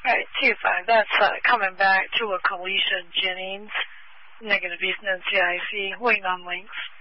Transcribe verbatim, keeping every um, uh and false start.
Right, two five. That's uh, coming back to a Alicia Jennings, negative East N C I C, waiting on links.